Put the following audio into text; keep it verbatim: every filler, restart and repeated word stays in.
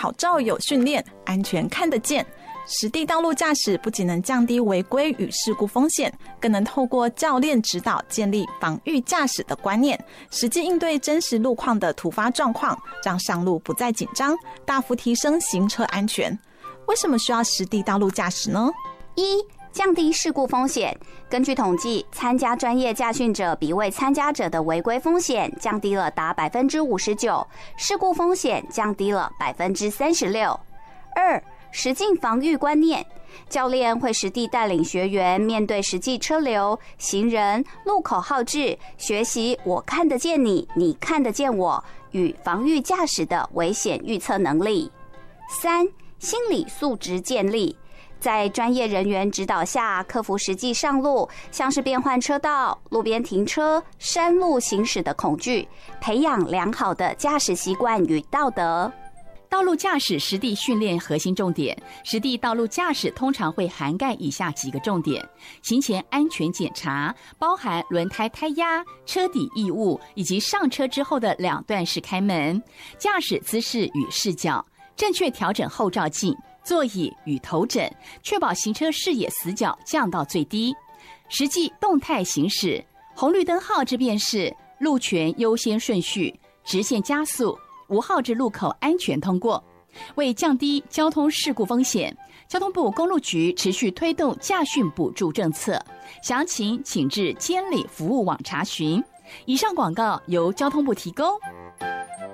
考照有训练，安全看得见。实地道路驾驶不仅能降低违规与事故风险，更能透过教练指导建立防御驾驶的观念，实际应对真实路况的突发状况，让上路不再紧张，大幅提升行车安全。为什么需要实地道路驾驶呢？ 一、降低事故风险。根据统计，参加专业驾训者比未参加者的违规风险降低了达百分之五十九，事故风险降低了百分之三十六。二、实境防御观念。教练会实地带领学员面对实际车流、行人、路口号志，学习我看得见你，你看得见我与防御驾驶的危险预测能力。三、心理素质建立。在专业人员指导下，克服实际上路，像是变换车道、路边停车、山路行驶的恐惧，培养良好的驾驶习惯与道德。 道路驾驶实地训练核心重点，实地道路驾驶通常会涵盖以下几个重点：行前安全检查，包含轮胎胎压、车底异物以及上车之后的两段式开门；驾驶姿势与视角，正确调整后照镜、座椅与头枕，确保行车视野死角降到最低；实际动态行驶，红绿灯号志辨识、路权优先顺序、直线加速、无号志路口安全通过。为降低交通事故风险，交通部公路局持续推动驾训补助政策，详情请至监理服务网查询。以上广告由交通部提供。